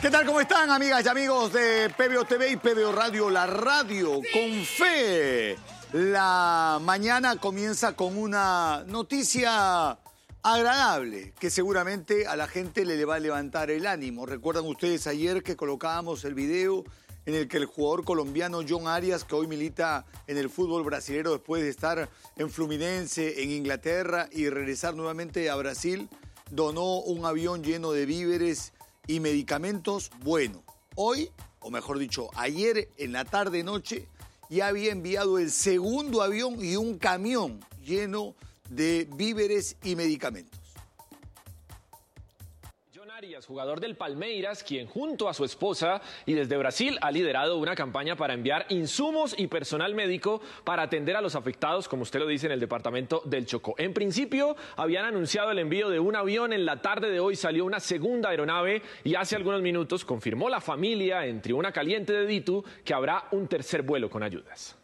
¿Qué tal? ¿Cómo están, amigas y amigos de PBO TV y PBO Radio, la radio con fe? La mañana comienza con una noticia agradable que seguramente a la gente le va a levantar el ánimo. ¿Recuerdan ustedes ayer que colocábamos el video en el que el jugador colombiano John Arias, que hoy milita en el fútbol brasilero después de estar en Fluminense, en Inglaterra y regresar nuevamente a Brasil, donó un avión lleno de víveres y medicamentos? Bueno, hoy, o mejor dicho, ayer en la tarde-noche, ya había enviado el segundo avión y un camión lleno de víveres y medicamentos. John Arias, jugador del Palmeiras, quien junto a su esposa y desde Brasil ha liderado una campaña para enviar insumos y personal médico para atender a los afectados, como usted lo dice, en el departamento del Chocó. En principio habían anunciado el envío de un avión, en la tarde de hoy salió una segunda aeronave y hace algunos minutos confirmó la familia en Tribuna Caliente de Ditu que habrá un tercer vuelo con ayudas.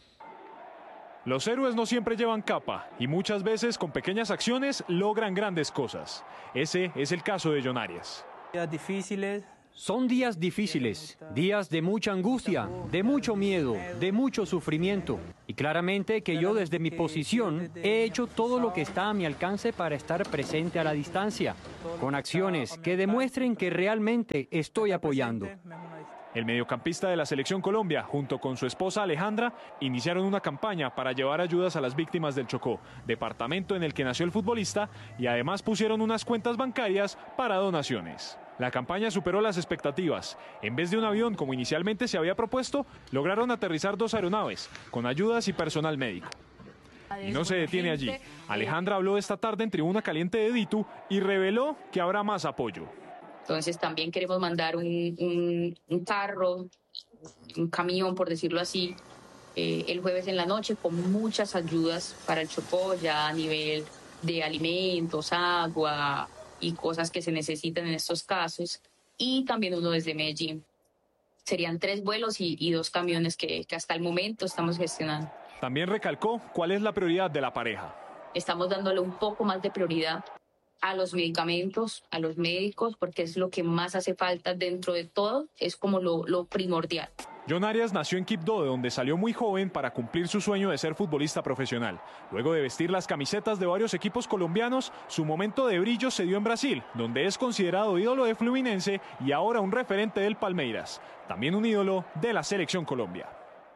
Los héroes no siempre llevan capa y muchas veces con pequeñas acciones logran grandes cosas. Ese es el caso de John Arias. Días difíciles. Son días difíciles, días de mucha angustia, de mucho miedo, de mucho sufrimiento. Y claramente que yo desde mi posición he hecho todo lo que está a mi alcance para estar presente a la distancia, con acciones que demuestren que realmente estoy apoyando. El mediocampista de la Selección Colombia, junto con su esposa Alejandra, iniciaron una campaña para llevar ayudas a las víctimas del Chocó, departamento en el que nació el futbolista, y además pusieron unas cuentas bancarias para donaciones. La campaña superó las expectativas. En vez de un avión, como inicialmente se había propuesto, lograron aterrizar 2 aeronaves, con ayudas y personal médico. Y no se detiene allí. Alejandra habló esta tarde en Tribuna Caliente de Ditu y reveló que habrá más apoyo. Entonces también queremos mandar un carro, un camión, por decirlo así, el jueves en la noche con muchas ayudas para el Chocó, ya a nivel de alimentos, agua y cosas que se necesitan en estos casos. Y también uno desde Medellín. Serían 3 vuelos y 2 camiones que hasta el momento estamos gestionando. También recalcó cuál es la prioridad de la pareja. Estamos dándole un poco más de prioridad a los medicamentos, a los médicos, porque es lo que más hace falta dentro de todo, es como lo primordial. John Arias nació en Quibdó, de donde salió muy joven para cumplir su sueño de ser futbolista profesional. Luego de vestir las camisetas de varios equipos colombianos, su momento de brillo se dio en Brasil, donde es considerado ídolo de Fluminense y ahora un referente del Palmeiras, también un ídolo de la Selección Colombia.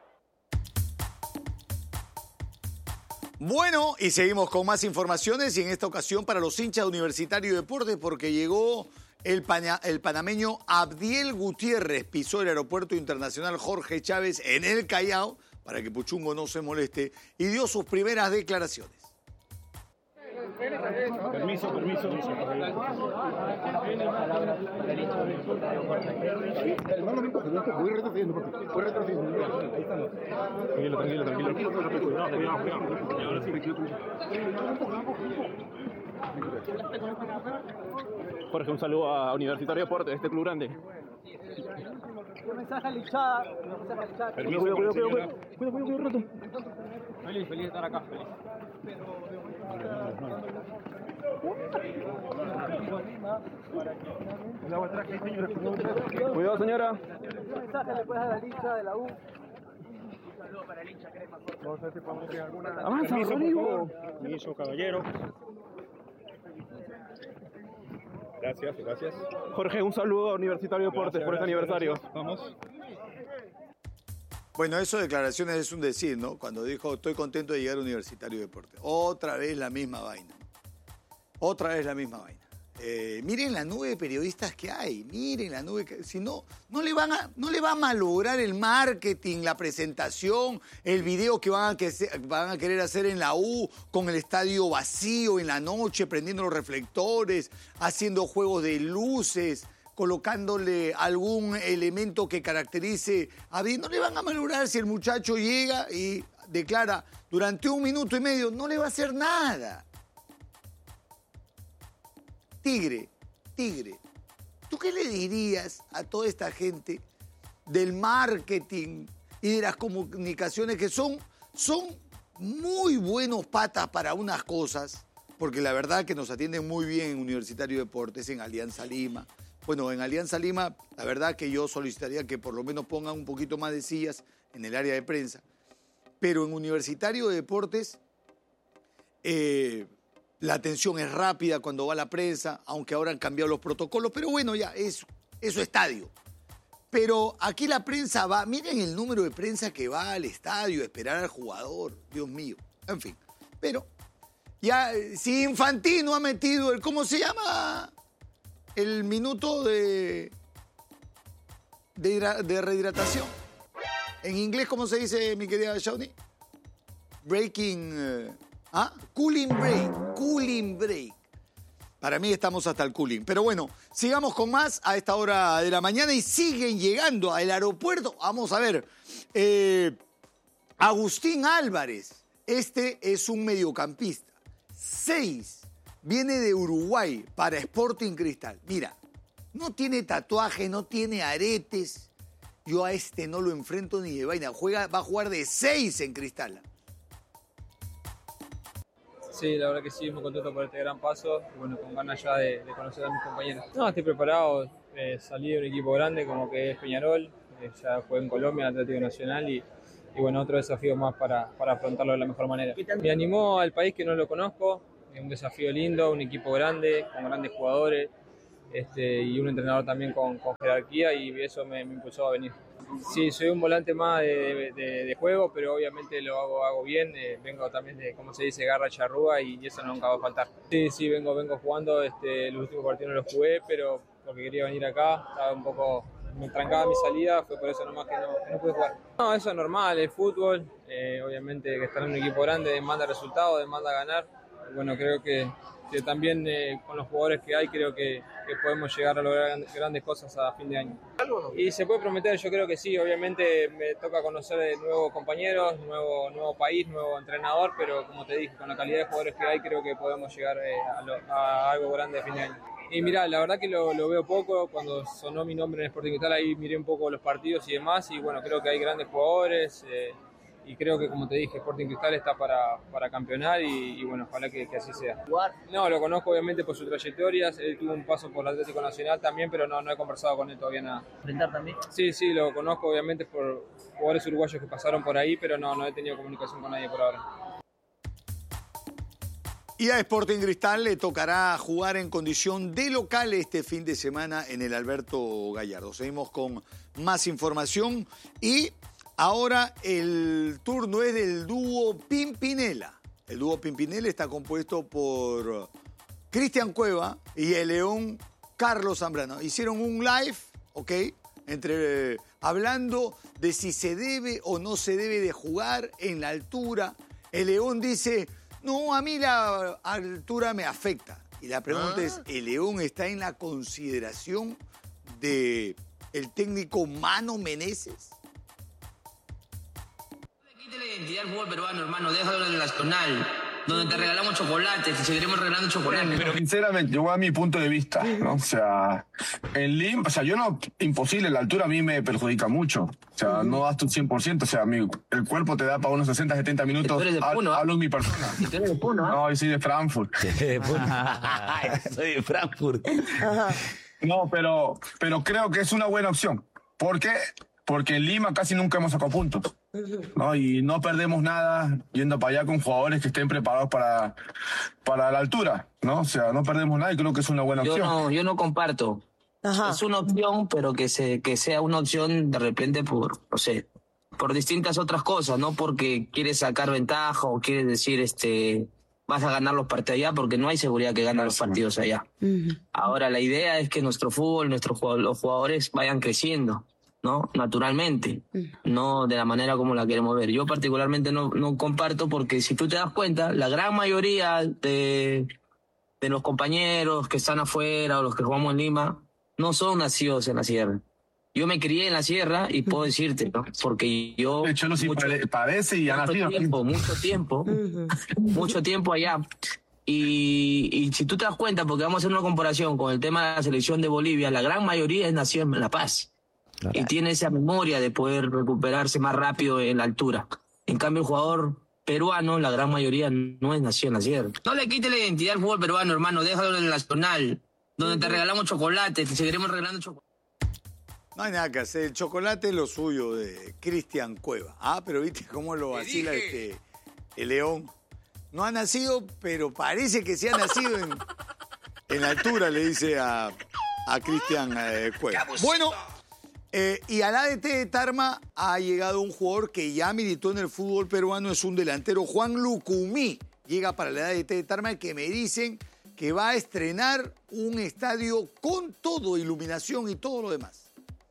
Bueno, y seguimos con más informaciones y en esta ocasión para los hinchas de Universitario de Deportes, porque llegó el panameño Abdiel Gutiérrez, pisó el aeropuerto internacional Jorge Chávez en el Callao, para que Puchungo no se moleste, y dio sus primeras declaraciones. Permiso. Jorge, un saludo a Universitario de Deportes, este club grande. Un mensaje a la hinchada. Permiso, cuidado. Feliz de estar acá, feliz. Cuidado, señora. ¿Qué mensaje le puedes dar a la hincha de la U? Vamos a ver si podemos hacer alguna. Avanza, Permiso, Rodrigo. por favor. Permiso, caballero. Gracias. Jorge, un saludo a Universitario de Deportes por este aniversario. Vamos. Bueno, eso de declaraciones es un decir, ¿no? Cuando dijo, estoy contento de llegar a Universitario de Deportes. Otra vez la misma vaina. Miren la nube de periodistas que hay. Miren la nube que... Si no, no le va a malograr el marketing, la presentación, el video que van a querer hacer en la U, con el estadio vacío en la noche, prendiendo los reflectores, haciendo juegos de luces, colocándole algún elemento que caracterice a Abdiel. No le van a malograr si el muchacho llega y declara durante 1 minuto y medio, no le va a hacer nada. Tigre, ¿tú qué le dirías a toda esta gente del marketing y de las comunicaciones que son muy buenos patas para unas cosas, porque la verdad que nos atienden muy bien en Universitario de Deportes, en Alianza Lima, Bueno, en Alianza Lima, la verdad que yo solicitaría que por lo menos pongan un poquito más de sillas en el área de prensa. Pero en Universitario de Deportes, la atención es rápida cuando va la prensa, aunque ahora han cambiado los protocolos, pero bueno, ya es su estadio. Pero aquí la prensa va, miren el número de prensa que va al estadio a esperar al jugador, Dios mío, en fin. Pero ya, si Infantino ha metido el, ¿cómo se llama? El minuto de rehidratación. En inglés, ¿cómo se dice, mi querida Shawnee? Cooling break. Para mí estamos hasta el cooling. Pero bueno, sigamos con más a esta hora de la mañana y siguen llegando al aeropuerto. Vamos a ver. Agustín Álvarez. Este es un mediocampista. 6. Viene de Uruguay para Sporting Cristal. Mira, no tiene tatuaje, no tiene aretes. Yo a este no lo enfrento ni de vaina. Va a jugar de 6 en Cristal. Sí, la verdad que sí, muy contento por este gran paso y bueno, con ganas ya de conocer a mis compañeros. No, estoy preparado, salí de un equipo grande como que es Peñarol, ya jugué en Colombia, en Atlético Nacional y bueno, otro desafío más para afrontarlo de la mejor manera. Me animó al país que no lo conozco, es un desafío lindo, un equipo grande, con grandes jugadores y un entrenador también con jerarquía y eso me impulsó a venir. Sí, soy un volante más de juego, pero obviamente lo hago bien. Vengo también de, como se dice, garra charrúa y eso nunca va a faltar. Sí, vengo jugando. Los últimos partidos no los jugué, pero porque quería venir acá. Estaba un poco, me trancaba mi salida, fue por eso nomás que no pude jugar. No, eso es normal, es fútbol. Obviamente que estar en un equipo grande demanda resultados, demanda ganar. Bueno, creo que también con los jugadores que hay, creo que podemos llegar a lograr grandes cosas a fin de año. Y se puede prometer, yo creo que sí, obviamente me toca conocer nuevos compañeros, nuevo país, nuevo entrenador, pero como te dije, con la calidad de jugadores que hay, creo que podemos llegar a algo grande a fin de año. Y mirá, la verdad que lo veo poco, cuando sonó mi nombre en Sporting Cristal, ahí miré un poco los partidos y demás, y bueno, creo que hay grandes jugadores, y creo que, como te dije, Sporting Cristal está para campeonar y bueno, ojalá que así sea. No, lo conozco obviamente por su trayectoria, él tuvo un paso por el Atlético Nacional también, pero no he conversado con él todavía nada. ¿Enfrentar también? Sí, lo conozco obviamente por jugadores uruguayos que pasaron por ahí, pero no he tenido comunicación con nadie por ahora. Y a Sporting Cristal le tocará jugar en condición de local este fin de semana en el Alberto Gallardo. Seguimos con más información y ahora el turno es del dúo Pimpinela. El dúo Pimpinela está compuesto por Cristian Cueva y el león Carlos Zambrano. Hicieron un live, ¿ok? Hablando de si se debe o no se debe de jugar en la altura. El león dice, no, a mí la altura me afecta. Y la pregunta es, ¿el león está en la consideración del técnico Mano Meneses? La identidad del fútbol peruano, hermano, déjalo en el nacional, donde te regalamos chocolates y seguiremos regalando chocolates. Pero sinceramente, yo voy a mi punto de vista, ¿no? O sea, en Lima, o sea, imposible, la altura a mí me perjudica mucho. O sea, no das tu 100%, o sea, el cuerpo te da para unos 60, 70 minutos. Tú eres de Puno, hablo en mi persona. Y tú eres de Puno, ¿eh? No, yo soy de Frankfurt. Soy de Frankfurt. No, pero creo que es una buena opción. ¿Por qué? Porque en Lima casi nunca hemos sacado puntos, ¿no? Y no perdemos nada yendo para allá con jugadores que estén preparados para la altura, ¿no? O sea, no perdemos nada y creo que es una buena opción. Yo no comparto. Ajá. Es una opción, pero que sea una opción de repente por distintas otras cosas, no porque quieres sacar ventaja o quieres decir vas a ganar los partidos allá, porque no hay seguridad que ganen los partidos allá. Ahora, la idea es que nuestro fútbol, los jugadores vayan creciendo, ¿no? Naturalmente, no de la manera como la queremos ver. Yo particularmente no comparto, porque si tú te das cuenta, la gran mayoría de los compañeros que están afuera o los que jugamos en Lima no son nacidos en la sierra. Yo me crié en la sierra y puedo decirte, ¿no? Porque yo... De hecho, parece y ha nacido. Mucho tiempo allá. Y si tú te das cuenta, porque vamos a hacer una comparación con el tema de la selección de Bolivia, la gran mayoría es nacido en La Paz. Claro. Y tiene esa memoria de poder recuperarse más rápido en la altura. En cambio, el jugador peruano, la gran mayoría no es nacido en la sierra. No le quite la identidad al fútbol peruano, hermano, déjalo en el nacional, donde te regalamos chocolate, te seguiremos regalando chocolate. No hay nada que hacer, el chocolate es lo suyo de Cristian Cueva. Pero viste cómo lo vacila el León. No ha nacido, pero parece que sí ha nacido en altura, le dice a Cristian Cueva. Bueno, y al ADT de Tarma ha llegado un jugador que ya militó en el fútbol peruano, es un delantero, Juan Lucumí. Llega para el ADT de Tarma, que me dicen que va a estrenar un estadio con todo, iluminación y todo lo demás.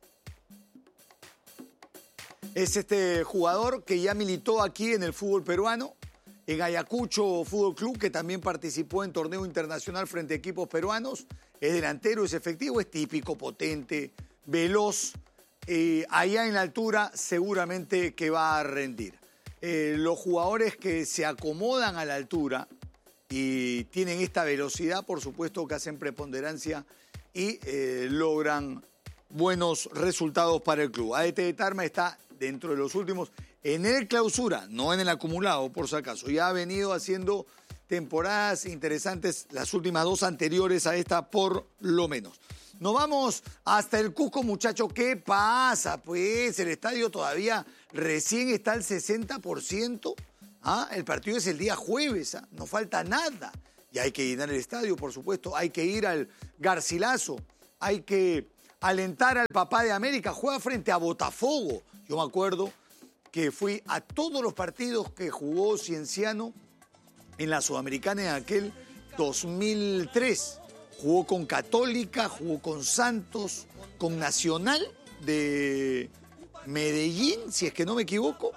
Es este jugador que ya militó aquí en el fútbol peruano, en Ayacucho Fútbol Club, que también participó en torneo internacional frente a equipos peruanos. Es delantero, es efectivo, es típico, potente, veloz. Allá en la altura seguramente que va a rendir. Los jugadores que se acomodan a la altura y tienen esta velocidad, por supuesto que hacen preponderancia y logran buenos resultados para el club. ADT de Tarma está dentro de los últimos, en el clausura, no en el acumulado, por si acaso. Ya ha venido haciendo temporadas interesantes, las últimas 2 anteriores a esta, por lo menos. Nos vamos hasta el Cusco, muchachos. ¿Qué pasa? Pues el estadio todavía recién está al 60%. El partido es el día jueves, no falta nada. Y hay que llenar el estadio, por supuesto. Hay que ir al Garcilaso. Hay que alentar al papá de América. Juega frente a Botafogo. Yo me acuerdo que fui a todos los partidos que jugó Cienciano en la Sudamericana en aquel 2003. Jugó con Católica, jugó con Santos, con Nacional de Medellín, si es que no me equivoco,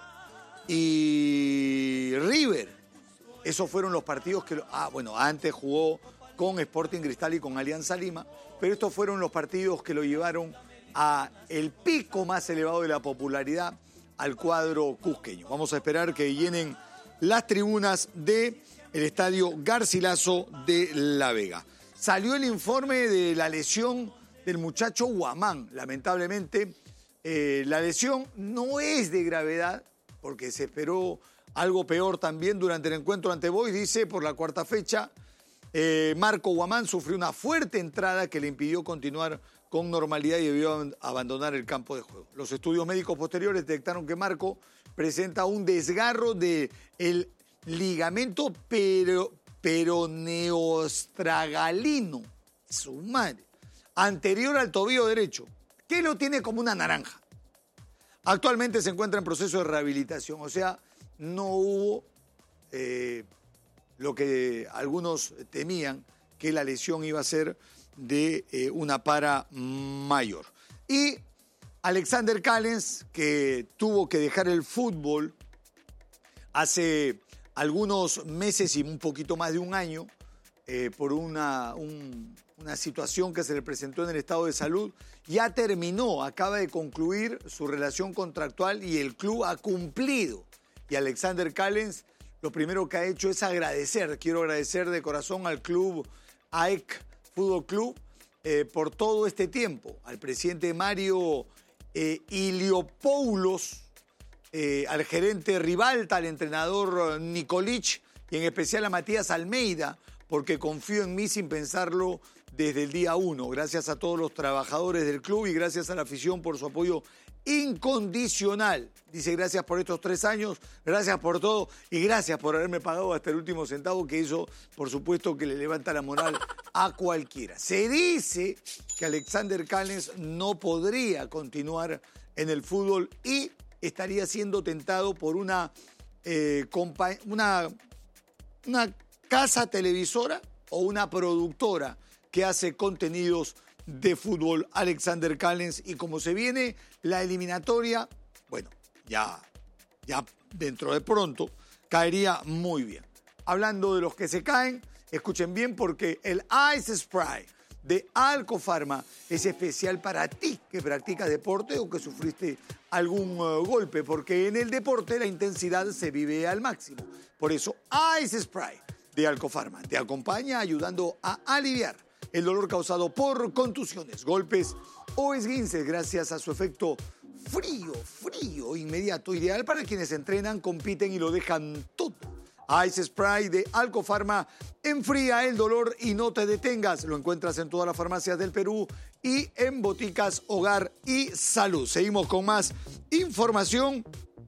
y River. Esos fueron los partidos que... antes jugó con Sporting Cristal y con Alianza Lima, pero estos fueron los partidos que lo llevaron a el pico más elevado de la popularidad al cuadro cusqueño. Vamos a esperar que llenen las tribunas del estadio Garcilaso de La Vega. Salió el informe de la lesión del muchacho Guamán. Lamentablemente, la lesión no es de gravedad, porque se esperó algo peor también durante el encuentro ante Boys. Dice, por la 4ª fecha, Marco Guamán sufrió una fuerte entrada que le impidió continuar con normalidad y debió abandonar el campo de juego. Los estudios médicos posteriores detectaron que Marco presenta un desgarro del ligamento peroneostragalino, su madre, anterior al tobillo derecho, que lo tiene como una naranja. Actualmente se encuentra en proceso de rehabilitación, o sea, no hubo lo que algunos temían, que la lesión iba a ser de una para mayor. Y Alexander Callens, que tuvo que dejar el fútbol hace algunos meses y un poquito más de un año por una situación que se le presentó en el estado de salud, ya terminó, acaba de concluir su relación contractual y el club ha cumplido. Y Alexander Callens lo primero que ha hecho es agradecer, quiero agradecer de corazón al club AEK Fútbol Club por todo este tiempo, al presidente Mario Iliopoulos, al gerente Ribalta, al entrenador Nikolic y en especial a Matías Almeida, porque confío en mí sin pensarlo desde el día 1. Gracias a todos los trabajadores del club y gracias a la afición por su apoyo incondicional. Dice, gracias por estos 3 años, gracias por todo y gracias por haberme pagado hasta el último centavo, que eso, por supuesto, que le levanta la moral a cualquiera. Se dice que Alexander Callens no podría continuar en el fútbol y estaría siendo tentado por una casa televisora o una productora que hace contenidos de fútbol, Alexander Callens, y como se viene la eliminatoria, bueno, ya dentro de pronto caería muy bien. Hablando de los que se caen, escuchen bien porque el Ice Spray de Alcofarma es especial para ti que practicas deporte o que sufriste algún golpe, porque en el deporte la intensidad se vive al máximo. Por eso Ice Spray de Alcofarma te acompaña ayudando a aliviar el dolor causado por contusiones, golpes o esguinces gracias a su efecto frío, inmediato, ideal para quienes entrenan, compiten y lo dejan todo. Ice Spray de Alcofarma enfría el dolor y no te detengas. Lo encuentras en todas las farmacias del Perú y en boticas Hogar y Salud. Seguimos con más información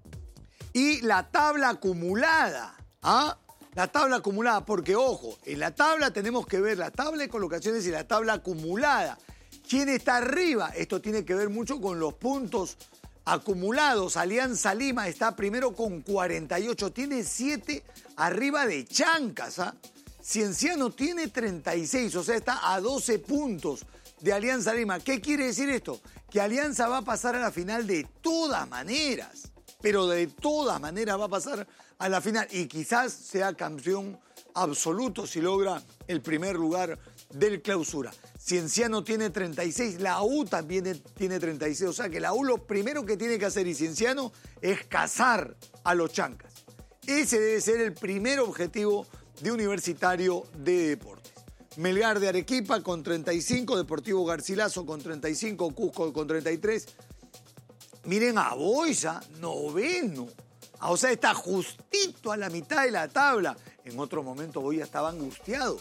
y la tabla acumulada. La tabla acumulada, porque ojo, en la tabla tenemos que ver la tabla de colocaciones y la tabla acumulada. ¿Quién está arriba? Esto tiene que ver mucho con los puntos acumulados. Alianza Lima está primero con 48, tiene 7 arriba de Chancas. Cienciano tiene 36, o sea, está a 12 puntos de Alianza Lima. ¿Qué quiere decir esto? Que Alianza va a pasar a la final de todas maneras, pero de todas maneras va a pasar a la final y quizás sea campeón absoluto si logra el primer lugar del Clausura. Cienciano tiene 36, la U también tiene 36, o sea que la U lo primero que tiene que hacer y Cienciano es cazar a los Chancas. Ese debe ser el primer objetivo de Universitario de Deportes. Melgar de Arequipa con 35, Deportivo Garcilaso con 35, Cusco con 33. Miren a Boisa, noveno. O sea, está justito a la mitad de la tabla. En otro momento Boisa estaba angustiado.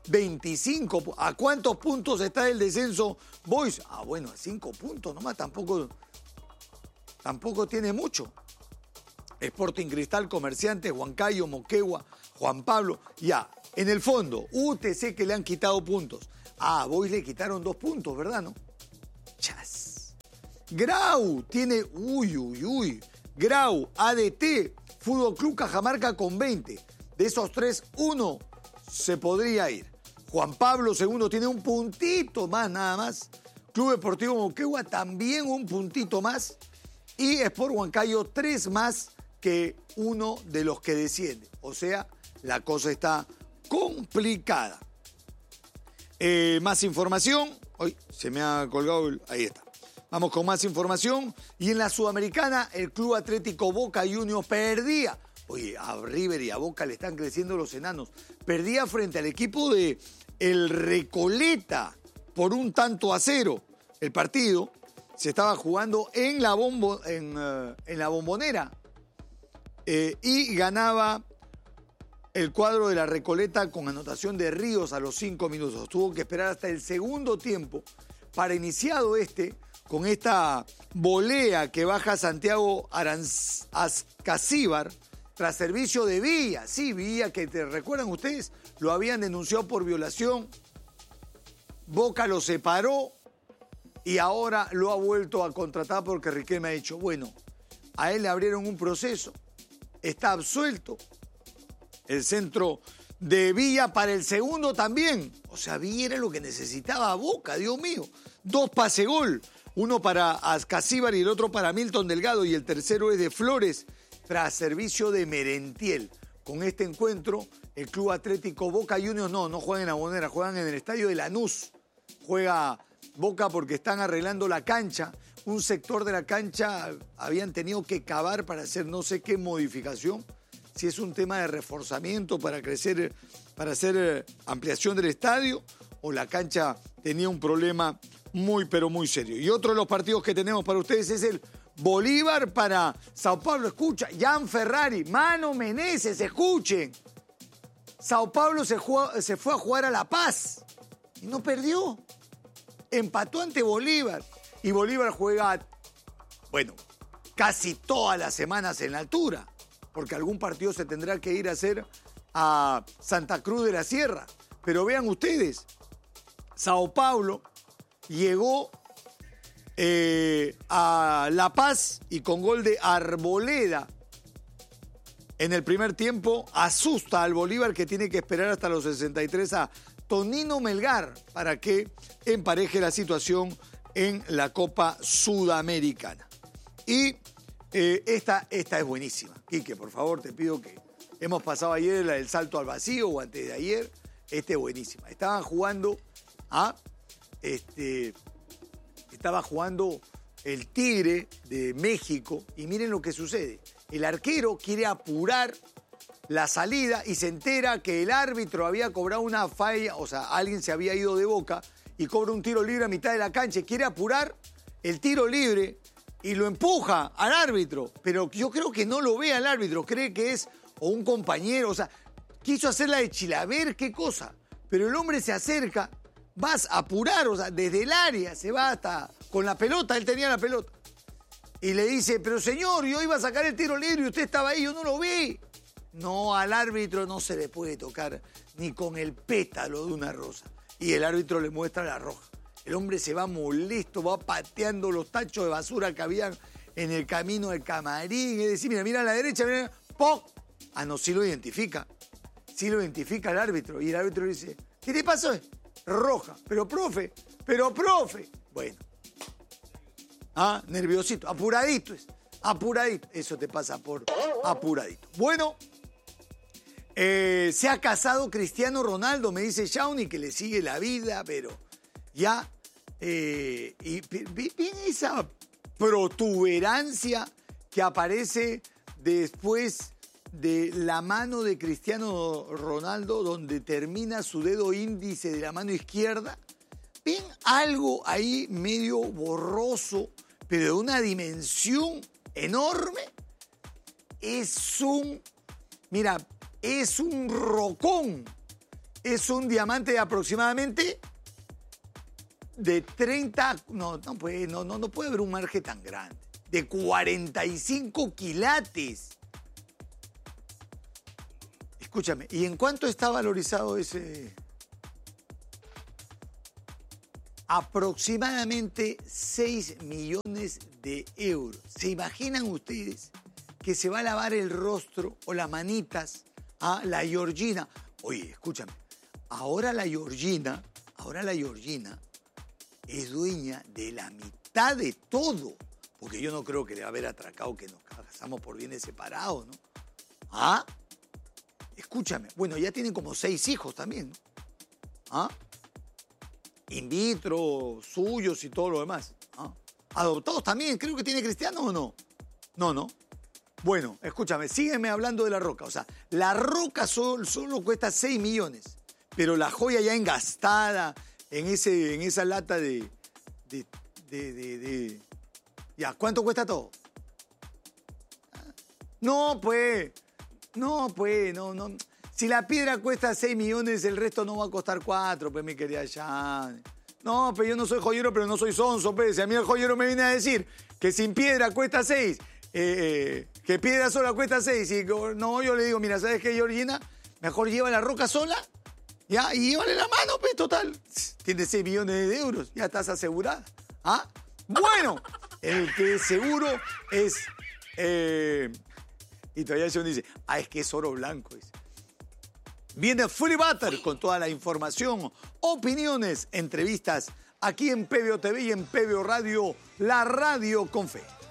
25. ¿A cuántos puntos está el descenso Boys? Bueno, a 5 puntos nomás, tampoco tiene mucho. Sporting Cristal, Comerciantes, Huancayo, Moquegua, Juan Pablo. Ya, en el fondo, UTC que le han quitado puntos. Boys le quitaron 2 puntos, ¿verdad, no? Chas. Grau tiene, Grau, ADT, Fútbol Club Cajamarca con 20. De esos 3, 1 se podría ir. Juan Pablo II tiene un puntito más nada más. Club Deportivo Moquegua también un puntito más. Y Sport Huancayo 3 más que uno de los que desciende. O sea, la cosa está complicada. Más información. Hoy se me ha colgado ahí está. Vamos con más información. Y en la Sudamericana, el Club Atlético Boca Juniors perdía. Oye, a River y a Boca le están creciendo los enanos. Perdía frente al equipo de el Recoleta por 1-0. El partido se estaba jugando en la Bombonera y ganaba el cuadro de la Recoleta con anotación de Ríos a los 5 minutos. Tuvo que esperar hasta el segundo tiempo para iniciado con esta volea que baja Santiago Ascasíbar tras servicio de Villa. Sí, Villa, que recuerdan ustedes, lo habían denunciado por violación. Boca lo separó y ahora lo ha vuelto a contratar porque Riquelme ha dicho, bueno, a él le abrieron un proceso, está absuelto. El centro de Villa para el segundo también. O sea, Villa era lo que necesitaba Boca, Dios mío. 2 pase gol, uno para Ascasíbar y el otro para Milton Delgado y el tercero es de Flores tras servicio de Merentiel. Con este encuentro, el Club Atlético Boca Juniors no juegan en la Bombonera, juegan en el estadio de Lanús. Juega Boca porque están arreglando la cancha. Un sector de la cancha habían tenido que cavar para hacer no sé qué modificación. Si es un tema de reforzamiento para crecer, para hacer ampliación del estadio, o la cancha tenía un problema muy, pero muy serio. Y otro de los partidos que tenemos para ustedes es el Bolívar para Sao Paulo. Escucha, Jan Ferrari, Mano Meneses, escuchen. Sao Paulo se fue a jugar a La Paz y no perdió. Empató ante Bolívar. Y Bolívar juega, bueno, casi todas las semanas en la altura, porque algún partido se tendrá que ir a hacer a Santa Cruz de la Sierra. Pero vean ustedes, Sao Paulo llegó a La Paz y con gol de Arboleda en el primer tiempo asusta al Bolívar, que tiene que esperar hasta los 63 a Tonino Melgar para que empareje la situación en la Copa Sudamericana. Y esta es buenísima. Quique, por favor, te pido que... Hemos pasado ayer el salto al vacío o antes de ayer. Es buenísima. Estaba jugando el Tigre de México y miren lo que sucede. El arquero quiere apurar la salida y se entera que el árbitro había cobrado una falla, o sea, alguien se había ido de Boca y cobra un tiro libre a mitad de la cancha. Quiere apurar el tiro libre y lo empuja al árbitro. Pero yo creo que no lo ve al árbitro, cree que es o un compañero, o sea, quiso hacerla de Chilaver, qué cosa. Pero el hombre se acerca, vas a apurar, o sea, desde el área, se va hasta con la pelota, él tenía la pelota. Y le dice, pero señor, yo iba a sacar el tiro libre y usted estaba ahí, yo no lo vi. No, al árbitro no se le puede tocar ni con el pétalo de una rosa. Y el árbitro le muestra la roja. El hombre se va molesto, va pateando los tachos de basura que habían en el camino del camarín. Es decir, mira a la derecha, mira, ¡poc! Ah, no, sí lo identifica. Sí lo identifica el árbitro. Y el árbitro le dice, ¿qué te pasó? Roja. Pero profe. Bueno. Ah, nerviosito, apuradito es. Apuradito. Eso te pasa por apuradito. Bueno, se ha casado Cristiano Ronaldo, me dice Shawnee, que le sigue la vida, pero ya. Y viene esa protuberancia que aparece después de la mano de Cristiano Ronaldo, donde termina su dedo índice de la mano izquierda. ¿Ven algo ahí medio borroso, pero de una dimensión enorme? Es un rocón. Es un diamante de aproximadamente de 30, no puede haber un margen tan grande, de 45 quilates. Escúchame, ¿y en cuánto está valorizado ese? Aproximadamente 6 millones de euros. ¿Se imaginan ustedes que se va a lavar el rostro o las manitas a la Georgina? Oye, escúchame, ahora la Georgina es dueña de la mitad de todo. Porque yo no creo que le va a haber atracado que nos casamos por bienes separados, ¿no? ¿Ah? Escúchame, bueno, ya tienen como 6 hijos también, ¿no? ¿Ah? In vitro, suyos y todo lo demás. ¿Ah? Adoptados también, creo que tiene Cristiano o no. No. Bueno, escúchame, sígueme hablando de la roca. O sea, la roca solo cuesta 6 millones, pero la joya ya engastada en esa lata de... Ya, ¿cuánto cuesta todo? No. Si la piedra cuesta 6 millones, el resto no va a costar 4, pues, mi querida Jan. No, pues yo no soy joyero, pero no soy sonso, pues. Si a mí el joyero me viene a decir que sin piedra cuesta 6, que piedra sola cuesta 6, y no, yo le digo, mira, ¿sabes qué, Georgina? Mejor lleva la roca sola, ¿ya? Y llévale la mano, pues, total. Tienes 6 millones de euros, ya estás asegurada. ¿Ah? Bueno, el que es seguro es... y todavía se dice, es que es oro blanco, dice. Viene Fully Butter con toda la información, opiniones, entrevistas aquí en PBO TV y en PBO Radio, la radio con fe.